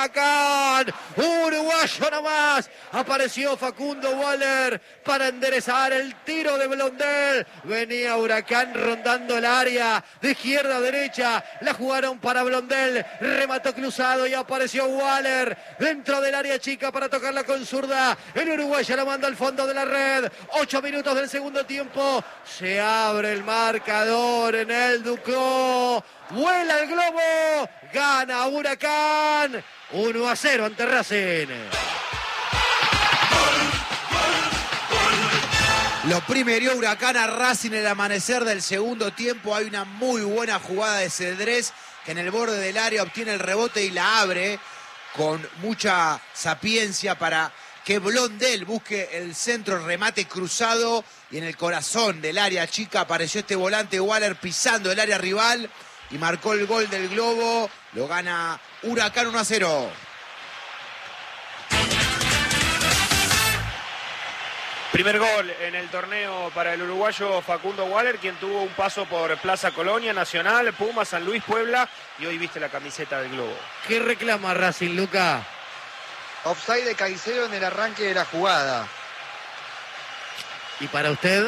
Huracán. Uruguayo nomás. Apareció Facundo Waller para enderezar el tiro de Blondel. Venía Huracán rondando el área de izquierda a derecha. La jugaron para Blondel. Remató cruzado y apareció Waller dentro del área chica para tocarla con zurda. El uruguayo la manda al fondo de la red. 8 minutos del segundo tiempo. Se abre el marcador en el Ducó. Vuela el globo. Gana Huracán. 1-0 ante Racing. Lo primerió Huracán a Racing en el amanecer del segundo tiempo. Hay una muy buena jugada de Cedrés que en el borde del área obtiene el rebote y la abre con mucha sapiencia para que Blondel busque el centro, remate cruzado, y en el corazón del área chica apareció este volante Waller pisando el área rival y marcó el gol del globo. Lo gana Huracán 1-0. Primer gol en el torneo para el uruguayo Facundo Waller, quien tuvo un paso por Plaza Colonia, Nacional, Puma, San Luis, Puebla, y hoy viste la camiseta del globo. ¿Qué reclama Racing, Luca? Offside de Caicedo en el arranque de la jugada. ¿Y para usted?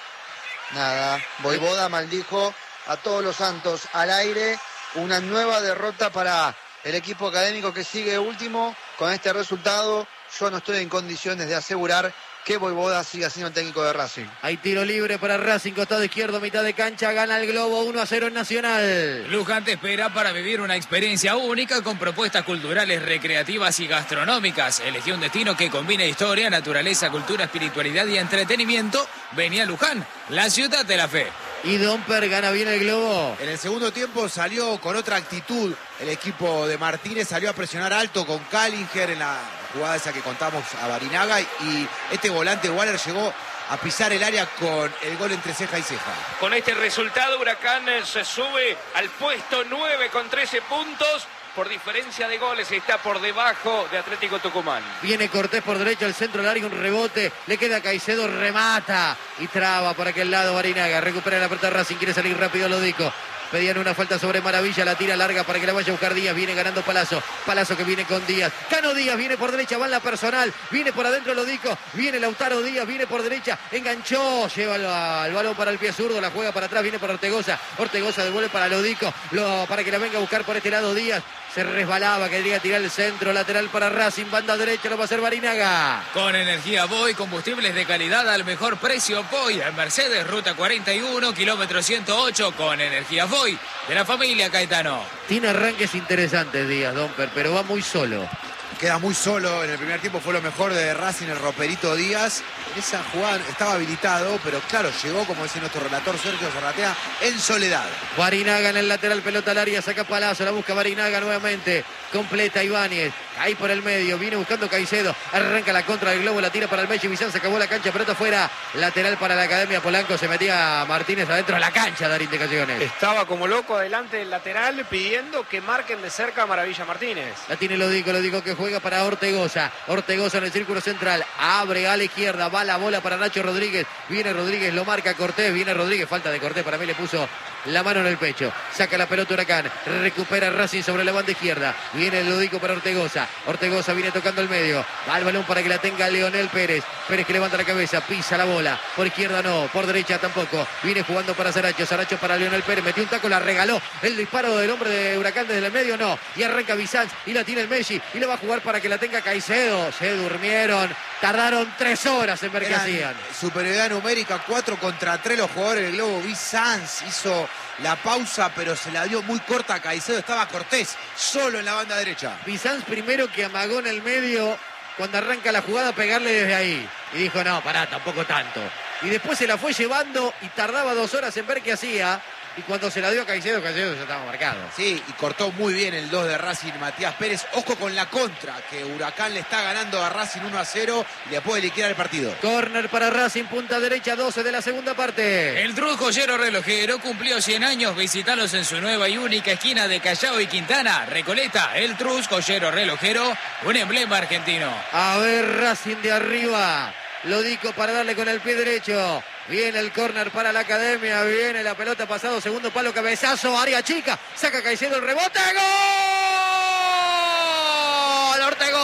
Nada, Voivoda maldijo a todos los santos al aire. Una nueva derrota para el equipo académico que sigue último. Con este resultado yo no estoy en condiciones de asegurar que Voivoda siga siendo el técnico de Racing. Hay tiro libre para Racing, costado izquierdo, mitad de cancha, gana el globo 1-0 en Nacional. Luján te espera para vivir una experiencia única con propuestas culturales, recreativas y gastronómicas. Elegí un destino que combine historia, naturaleza, cultura, espiritualidad y entretenimiento. Vení a Luján, la ciudad de la fe. Y Domper gana bien el globo. En el segundo tiempo salió con otra actitud el equipo de Martínez, salió a presionar alto con Callinger en la jugada esa que contamos a Barinaga, y este volante Waller llegó a pisar el área con el gol entre ceja y ceja. Con este resultado Huracán se sube al puesto 9 con 13 puntos. Por diferencia de goles está por debajo de Atlético Tucumán. Viene Cortés por derecha, al centro largo, un rebote. Le queda Caicedo, remata y traba por aquel lado Barinaga. Recupera la pelota Racing, quiere salir rápido Lodico. Pedían una falta sobre Maravilla, la tira larga para que la vaya a buscar Díaz. Viene ganando Palazzo. Palazzo que viene con Díaz. Cano Díaz viene por derecha, va en la personal. Viene por adentro Lodico. Viene Lautaro Díaz, viene por derecha. Enganchó, lleva el balón para el pie zurdo. La juega para atrás, viene para Ortegoza. Ortegoza devuelve para Lodico. Para que la venga a buscar por este lado Díaz. Se resbalaba, quería tirar el centro, lateral para Racing, banda derecha, lo va a hacer Barinaga. Con energía Voy, combustibles de calidad al mejor precio. Voy en Mercedes, ruta 41, kilómetro 108, con energía Voy, de la familia Caetano. Tiene arranques interesantes Díaz, Domper, pero va muy solo. Queda muy solo, en el primer tiempo fue lo mejor de Racing, el roperito Díaz. Esa jugada estaba habilitado, pero claro, llegó, como dice nuestro relator Sergio Zarratea, en soledad. Barinaga en el lateral, pelota al área, saca Palazzo, la busca Barinaga nuevamente, completa Ibáñez, ahí por el medio, viene buscando Caicedo, arranca la contra del globo, la tira para el Messi, Bizán, se acabó la cancha, pelota afuera, lateral para la Academia Polanco, se metía Martínez adentro de la cancha a dar indicaciones. Estaba como loco adelante del lateral pidiendo que marquen de cerca a Maravilla Martínez. La tiene Lodico que juega para Ortegoza, Ortegoza en el círculo central, abre a la izquierda, va la bola para Nacho Rodríguez, viene Rodríguez, lo marca Cortés, viene Rodríguez, falta de Cortés, para mí le puso la mano en el pecho, saca la pelota Huracán, recupera Racing sobre la banda izquierda, viene el Lodico para Ortegoza, Ortegoza viene tocando el medio, va el balón para que la tenga Leonel Pérez, Pérez que levanta la cabeza, pisa la bola, por izquierda no, por derecha tampoco, viene jugando para Saracho, Saracho para Leonel Pérez, metió un taco, la regaló, el disparo del hombre de Huracán desde el medio no, y arranca Bizanz, y la tiene el Messi, y la va a jugar para que la tenga Caicedo, se durmieron, tardaron 3 horas en ver qué hacían. Superioridad numérica, 4 contra 3 los jugadores del globo. Bizanz hizo la pausa, pero se la dio muy corta a Caicedo. Estaba Cortés solo en la banda derecha. Bizanz primero que amagó en el medio cuando arranca la jugada, pegarle desde ahí. Y dijo, no, pará, tampoco tanto. Y después se la fue llevando y tardaba 2 horas en ver qué hacía. Y cuando se la dio a Caicedo, Caicedo ya estaba marcado. Sí, y cortó muy bien el 2 de Racing, Matías Pérez. Ojo con la contra, que Huracán le está ganando a Racing 1-0 y le puede liquidar el partido. Córner para Racing, punta derecha, 12 de la segunda parte. El Truz Joyero Relojero cumplió 100 años. Visítalos en su nueva y única esquina de Callao y Quintana. Recoleta, el Truz Joyero Relojero, un emblema argentino. A ver, Racing de arriba. Lodico para darle con el pie derecho. Viene el córner para la Academia. Viene la pelota pasado. Segundo palo, cabezazo. Área chica. Saca Caicedo el rebote. ¡Gol!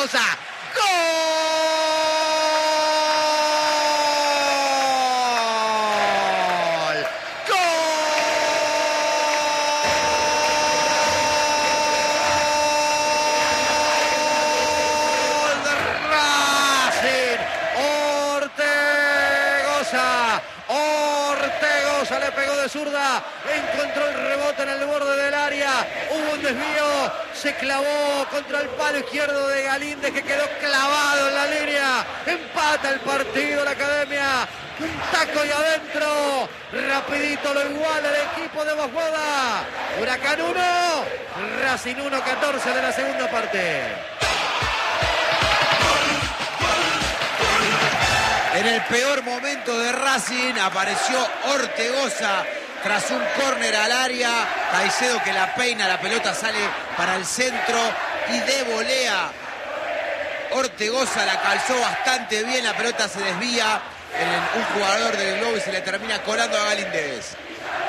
Ortegoza. ¡Gol! Ortegoza le pegó de zurda, encontró el rebote en el borde del área, hubo un desvío, se clavó contra el palo izquierdo de Galíndez que quedó clavado en la línea, empata el partido la Academia, un taco y adentro, rapidito lo iguala el equipo de Bosboda, Huracán 1, Racing 1, 14 de la segunda parte. En el peor momento de Racing apareció Ortegoza tras un córner al área. Caicedo que la peina, la pelota sale para el centro y de volea. Ortegoza la calzó bastante bien, la pelota se desvía en un jugador del Globo y se le termina colando a Galíndez.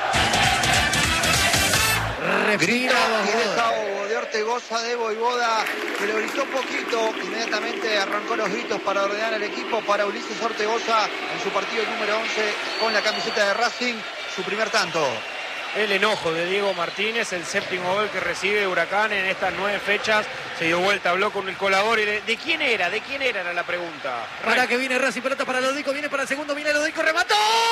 Respira y desahogo de Ortegoza de Voivoda, que lo gritó poquito, inmediatamente arrancó los gritos para ordenar al equipo para Ulises Ortegoza en su partido número 11 con la camiseta de Racing, su primer tanto. El enojo de Diego Martínez, el séptimo gol que recibe Huracán en estas 9 fechas, se dio vuelta, habló con el colador y ¿de quién era? ¿De quién era la pregunta? Para que viene Racing, pelota para Lodico, viene para el segundo, viene Lodico, remató,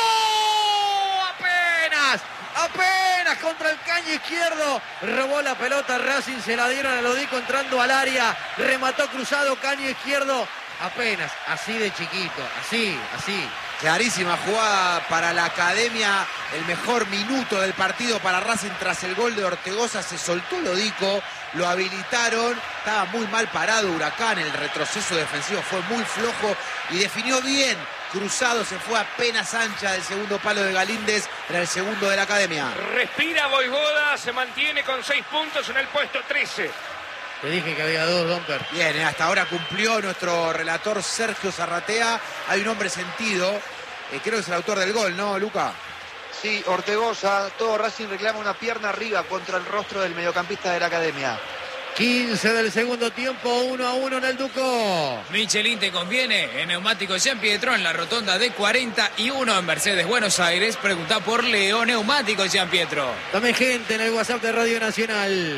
apenas contra el caño izquierdo, robó la pelota Racing, se la dieron a Lodico entrando al área, remató cruzado, caño izquierdo, apenas, así de chiquito, así. Clarísima jugada para la Academia, el mejor minuto del partido para Racing tras el gol de Ortegoza, se soltó Lodico, lo habilitaron, estaba muy mal parado Huracán, el retroceso defensivo fue muy flojo y definió bien, cruzado, se fue apenas ancha del segundo palo de Galíndez, era el segundo de la Academia. Respira Voivoda, se mantiene con 6 puntos en el puesto 13. Te dije que había 2, Domper. Bien, hasta ahora cumplió nuestro relator Sergio Zarratea. Hay un hombre sentido. Creo que es el autor del gol, ¿no, Luca? Sí, Ortegoza, todo Racing reclama una pierna arriba contra el rostro del mediocampista de la Academia. 15 del segundo tiempo, 1-1 en el Ducó. Michelin te conviene. En Neumáticos Jean Pietro, en la rotonda de 41 en Mercedes, Buenos Aires. Pregunta por Leo Neumáticos Jean Pietro. También gente en el WhatsApp de Radio Nacional.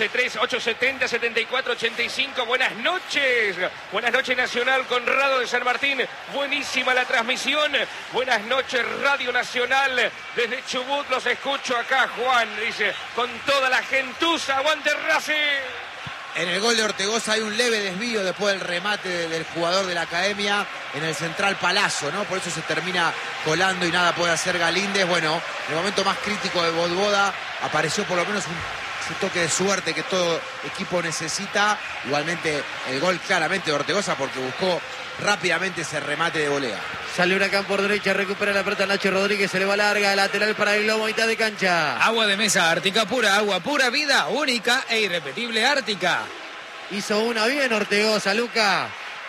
11-3-870-7485. Buenas noches. Buenas noches, Nacional, Conrado de San Martín. Buenísima la transmisión. Buenas noches, Radio Nacional. Desde Chubut los escucho acá, Juan. Dice, con toda la gentuza. ¡Aguante Racing! En el gol de Ortegoza hay un leve desvío después del remate del jugador de la Academia en el central Palazzo, ¿no? Por eso se termina colando y nada puede hacer Galíndez. Bueno, en el momento más crítico de Voivoda apareció por lo menos ese toque de suerte que todo equipo necesita. Igualmente el gol claramente de Ortegoza porque buscó rápidamente ese remate de volea. Sale Huracán por derecha, recupera la pelota Nacho Rodríguez, se le va larga, lateral para el Globo, mitad de cancha. Agua de mesa Ártica pura, agua pura vida, única e irrepetible Ártica. Hizo una bien Ortegoza, Luca.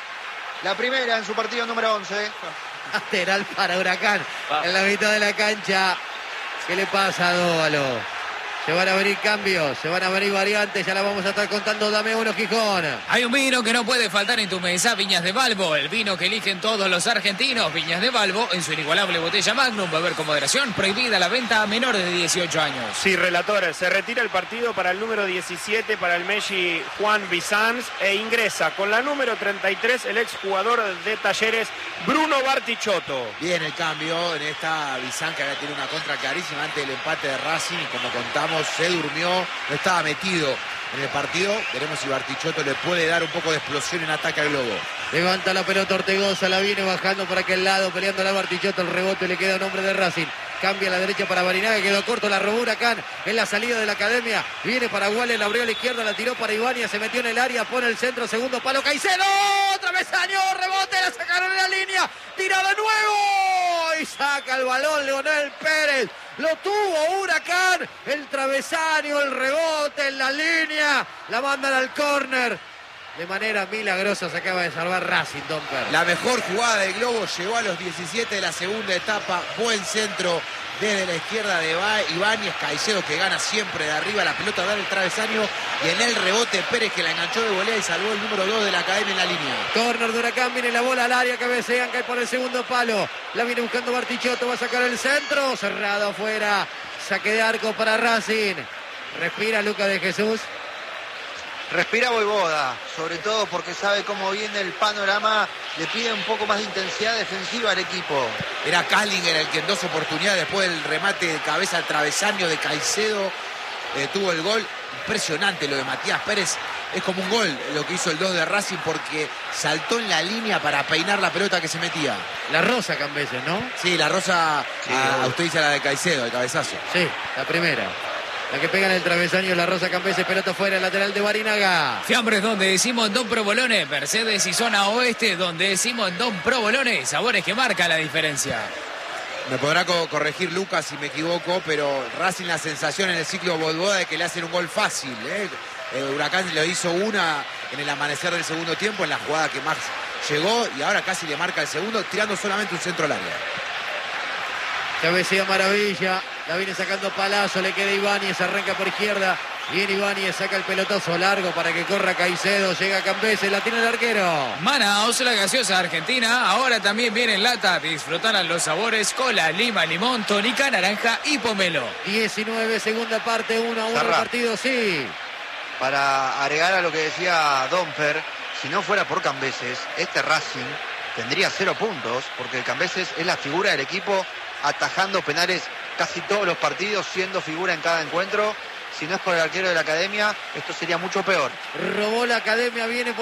La primera en su partido número 11. Lateral para Huracán, en la mitad de la cancha. ¿Qué le pasa a Dóvalo? Se van a venir cambios, se van a venir variantes, ya la vamos a estar contando. Dame uno, Gijón. Hay un vino que no puede faltar en tu mesa, Viñas de Balbo, el vino que eligen todos los argentinos. Viñas de Balbo, en su inigualable botella Magnum, beber con moderación, prohibida la venta a menores de 18 años. Sí, relator, se retira el partido para el número 17, para el Messi Juan Bizanz, e ingresa con la número 33 el exjugador de Talleres, Bruno Bartichotto. Bien el cambio en esta Bizanz que tiene una contra clarísima antes del empate de Racing y como contamos se durmió, no estaba metido en el partido. Veremos si Bartichotto le puede dar un poco de explosión en ataque al Globo. Levanta la pelota Ortegoza, la viene bajando por aquel lado, peleando la Bartichotto, el rebote le queda a un hombre de Racing. Cambia a la derecha para Barinaga, quedó corto, la robó Huracán en la salida de la Academia. Viene para Waller, la abrió a la izquierda, la tiró para Ibáñez, se metió en el área, pone el centro, segundo palo, Caicedo, otra vez año, rebote, la sacaron en la línea, tira de nuevo y saca el balón Leonel Pérez. Lo tuvo Huracán, el travesaño, el rebote en la línea, la mandan al córner. De manera milagrosa se acaba de salvar Racing, Domper. La mejor jugada del Globo llegó a los 17 de la segunda etapa. Buen centro desde la izquierda de Ibáñez, Caicedo que gana siempre de arriba, la pelota da el travesaño y en el rebote Pérez que la enganchó de volea y salvó el número 2 de la Academia en la línea. Córner de Huracán, viene la bola al área, cabecean, cae por el segundo palo. La viene buscando Bartichotto, va a sacar el centro, cerrado afuera. Saque de arco para Racing. Respira Lucas de Jesús. Respira Voivoda, sobre todo porque sabe cómo viene el panorama, le pide un poco más de intensidad defensiva al equipo. Era Kallinger el que en 2 oportunidades después del remate de cabeza al travesaño de Caicedo tuvo el gol. Impresionante lo de Matías Pérez, es como un gol lo que hizo el 2 de Racing porque saltó en la línea para peinar la pelota que se metía. La rosa Cambeses, ¿no? Sí, la rosa, Sí, usted dice la de Caicedo, el cabezazo. Sí, la primera. La que pega en el travesaño, la rosa Cambeses, pelota fuera, lateral de Barinaga. Fiambres donde decimos Don Provolone, Mercedes y zona oeste donde decimos Don Provolone, sabores que marcan la diferencia. Me podrá corregir Lucas si me equivoco, pero Racing la sensación en el ciclo Voivoda de que le hacen un gol fácil. Huracán lo hizo una en el amanecer del segundo tiempo, en la jugada que más llegó, y ahora casi le marca el segundo, tirando solamente un centro al área. Cabecea Maravilla, la viene sacando Palazzo, le queda Ibáñez, arranca por izquierda. Viene Ibáñez, saca el pelotazo largo para que corra Caicedo, llega Cambeses, la tiene el arquero. Manaos, la gaseosa argentina, ahora también viene en lata. Disfrutarán los sabores cola, lima, limón, tónica, naranja y pomelo. 19, segunda parte, 1-1 el Zarra. partido, sí. Para agregar a lo que decía Domper, si no fuera por Cambeses, este Racing tendría 0 puntos, porque el Cambeses es la figura del equipo, atajando penales casi todos los partidos, siendo figura en cada encuentro. Si no es por el arquero de la Academia, esto sería mucho peor. Robó la Academia, viene por